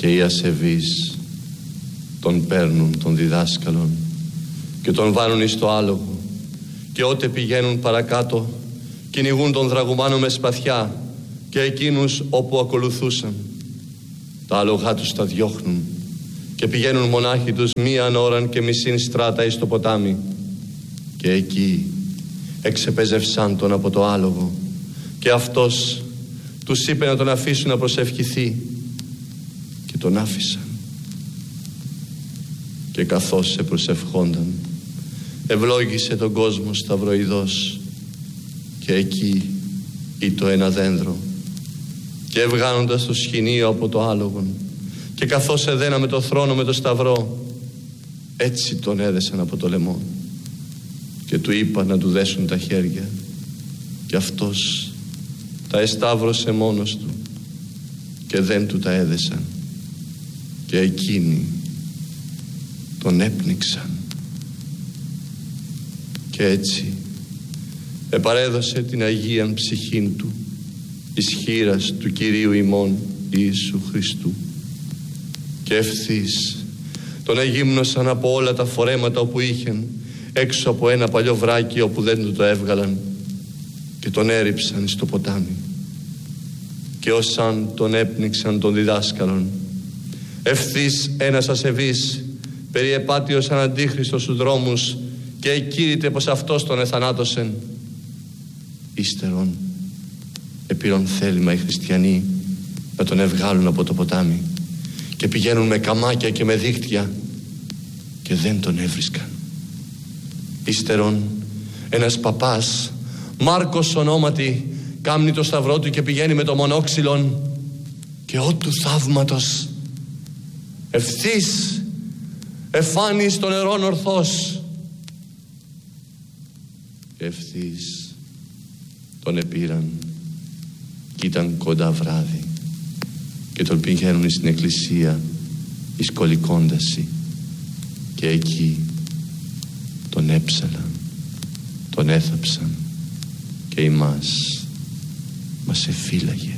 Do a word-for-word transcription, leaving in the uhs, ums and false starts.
και οι ασεβείς τον παίρνουν τον διδάσκαλον και τον βάνουν εις το άλογο, και ότε πηγαίνουν παρακάτω κυνηγούν τον δραγουμάνο με σπαθιά και εκείνους όπου ακολουθούσαν. Τα άλογά τους τα διώχνουν και πηγαίνουν μονάχοι τους μίαν ώραν και μισήν στράτα εις το ποτάμι, και εκεί εξεπέζευσαν τον από το άλογο, και αυτός τους είπε να τον αφήσουν να προσευχηθεί, και τον άφησαν. Και καθώς σε προσευχόνταν, ευλόγησε τον κόσμο σταυροειδώς, και εκεί ήτο ένα δένδρο, και ευγάνοντας το σχοινίο από το άλογον, και καθώς εδένα με το θρόνο με το σταυρό, έτσι τον έδεσαν από το λαιμό, και του είπαν να του δέσουν τα χέρια, και αυτός τα εσταύρωσε μόνος του και δεν του τα έδεσαν, και εκείνοι τον έπνιξαν. Και έτσι επαρέδωσε την Αγίαν ψυχήν του εις χεῖρας του Κυρίου ημών Ιησού Χριστού, και ευθύς τον εγύμνωσαν από όλα τα φορέματα όπου είχεν έξω από ένα παλιό βράκι όπου δεν του το έβγαλαν, και τον έριψαν στο ποτάμι. Και όσαν τον έπνιξαν τον διδάσκαλον, ευθύς ένας ασεβής περιεπάτειος σαν αντίχριστος στους δρόμους και εκήρυτε πως αυτός τον εθανάτωσεν. Ύστερον επήρον θέλημα οι χριστιανοί να τον ευγάλουν από το ποτάμι, και πηγαίνουν με καμάκια και με δίχτυα και δεν τον έβρισκαν. Ύστερον ένας παπάς, Μάρκος ονόματι, κάμνει το σταυρό του και πηγαίνει με το μονόξυλον, και ό του θαύματος ευθύς εφάνει στο νερόν ορθός, και ευθύς τον επήραν, και ήταν κοντά βράδυ, και τον πηγαίνουν στην εκκλησία εις κολικόνταση, και εκεί τον έψαλαν, τον έθαψαν, και ημάς μας εφύλαγε.